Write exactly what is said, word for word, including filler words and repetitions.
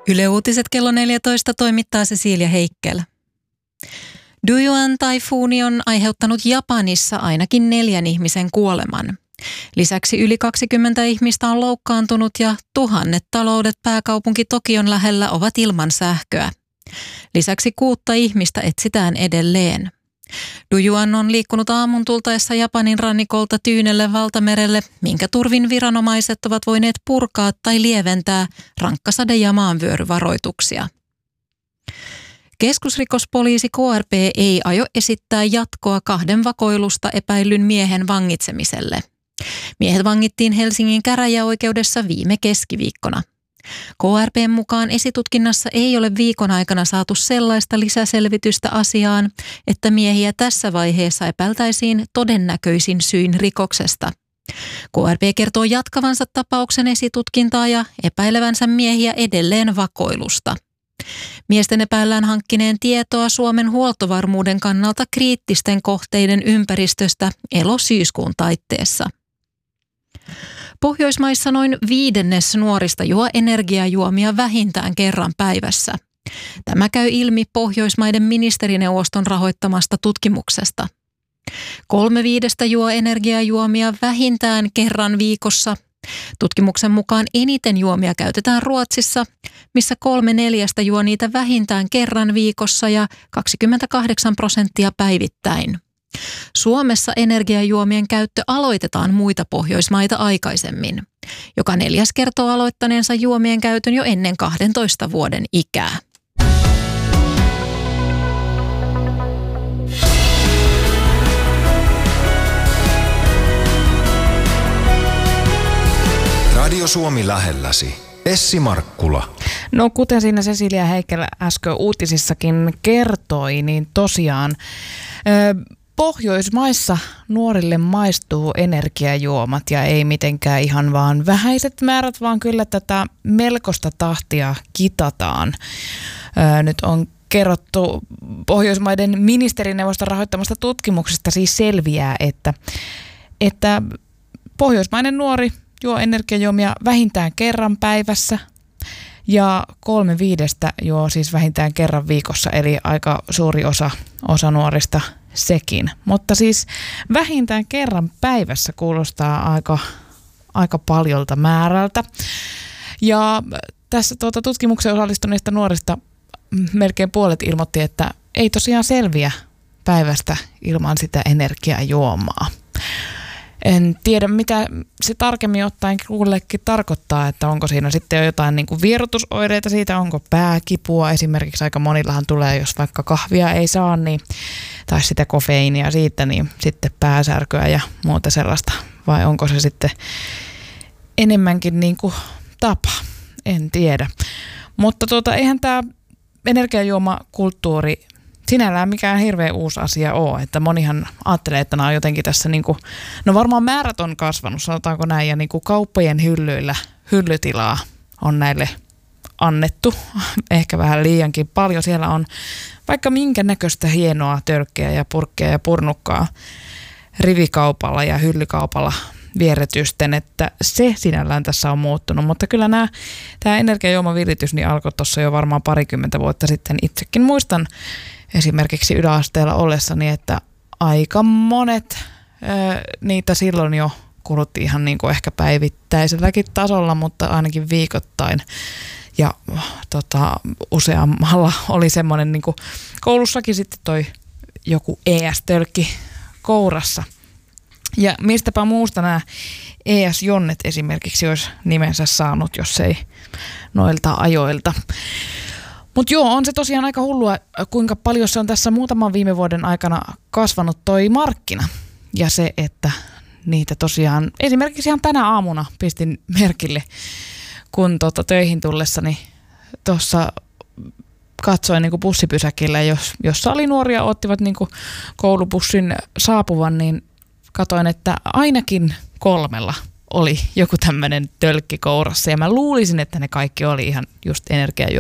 Yle Uutiset kello neljätoista toimittaa Cecilia Heikkel. Duyuan-taifuuni on aiheuttanut Japanissa ainakin neljän ihmisen kuoleman. Lisäksi yli kaksikymmentä ihmistä on loukkaantunut ja tuhannet taloudet pääkaupunki Tokion lähellä ovat ilman sähköä. Lisäksi kuutta ihmistä etsitään edelleen. Duyuan on liikkunut aamun tultaessa Japanin rannikolta Tyynelle valtamerelle, minkä turvin viranomaiset ovat voineet purkaa tai lieventää rankkasade- ja maanvyöryvaroituksia. Keskusrikospoliisi K R P ei aio esittää jatkoa kahden vakoilusta epäillyn miehen vangitsemiselle. Miehet vangittiin Helsingin käräjäoikeudessa viime keskiviikkona. K R P:n mukaan esitutkinnassa ei ole viikon aikana saatu sellaista lisäselvitystä asiaan, että miehiä tässä vaiheessa epäiltäisiin todennäköisin syin rikoksesta. K R P kertoo jatkavansa tapauksen esitutkintaa ja epäilevänsä miehiä edelleen vakoilusta. Miesten epäillään hankkineen tietoa Suomen huoltovarmuuden kannalta kriittisten kohteiden ympäristöstä elo-syyskuun taitteessa. Pohjoismaissa noin viidennes nuorista juo energiajuomia vähintään kerran päivässä. Tämä käy ilmi Pohjoismaiden ministerineuvoston rahoittamasta tutkimuksesta. Kolme viidestä juo energiajuomia vähintään kerran viikossa. Tutkimuksen mukaan eniten juomia käytetään Ruotsissa, missä kolme neljästä juo niitä vähintään kerran viikossa ja kaksikymmentäkahdeksan prosenttia päivittäin. Suomessa energiajuomien käyttö aloitetaan muita Pohjoismaita aikaisemmin. Joka neljäs kertoo aloittaneensa juomien käytön jo ennen kahdentoista vuoden ikää. Radio Suomi lähelläsi. Essi Markkula. No kuten siinä Cecilia Heikkel äsken uutisissakin kertoi, niin tosiaan ö, Pohjoismaissa nuorille maistuu energiajuomat ja ei mitenkään ihan vaan vähäiset määrät, vaan kyllä tätä melkoista tahtia kitataan. Ö, nyt on kerrottu Pohjoismaiden ministerineuvoston rahoittamasta tutkimuksesta siis selviää, että, että pohjoismainen nuori juo energiajuomia vähintään kerran päivässä ja kolme viidestä juo siis vähintään kerran viikossa, eli aika suuri osa, osa nuorista sekin. Mutta siis vähintään kerran päivässä kuulostaa aika, aika paljolta määrältä. Ja tässä tuota tutkimuksen osallistuneista nuorista melkein puolet ilmoitti, että ei tosiaan selviä päivästä ilman sitä energiajuomaa. En tiedä, mitä se tarkemmin ottaen kullekin tarkoittaa, että onko siinä sitten jo jotain niin kuin vierotusoireita siitä, onko pääkipua. Esimerkiksi aika monillahan tulee, jos vaikka kahvia ei saa, niin, tai sitä kofeiinia siitä, niin sitten pääsärkyä ja muuta sellaista. Vai onko se sitten enemmänkin niin kuin tapa? En tiedä. Mutta tuota, eihän tämä energiajuomakulttuuri sinällään mikään hirveän uusi asia ole, että monihan ajattelee, että nämä on jotenkin tässä niin kuin, no varmaan määrät on kasvanut, sanotaanko näin, ja niin kuin kauppojen hyllyillä hyllytilaa on näille annettu, ehkä vähän liiankin paljon. Siellä on vaikka minkä näköistä hienoa törkkeä ja purkkeja ja purnukkaa rivikaupalla ja hyllykaupalla vierretysten, että se sinällään tässä on muuttunut, mutta kyllä nämä, tämä energiajuomaviritys niin alkoi tuossa jo varmaan parikymmentä vuotta sitten. Itsekin muistan esimerkiksi yläasteella ollessani, että aika monet ö, niitä silloin jo kulutti ihan niin kuin ehkä päivittäiselläkin tasolla, mutta ainakin viikoittain. Ja tota, useammalla oli semmoinen niin kuin koulussakin sitten toi joku E S-tölkki kourassa. Ja mistäpä muusta nämä E S-jonnet esimerkiksi olisi nimensä saanut, jos ei noilta ajoilta. Mutta joo, on se tosiaan aika hullua, kuinka paljon se on tässä muutaman viime vuoden aikana kasvanut toi markkina. Ja se, että niitä tosiaan, esimerkiksi ihan tänä aamuna pistin merkille, kun tota töihin tullessani tuossa katsoin niin kuin bussipysäkillä, jos, jossa oli nuoria, ottivat niin kuin koulubussin saapuvan, niin katoin, että ainakin kolmella oli joku tämmöinen tölkki kourassa. Ja mä luulisin, että ne kaikki oli ihan just energiajuomia.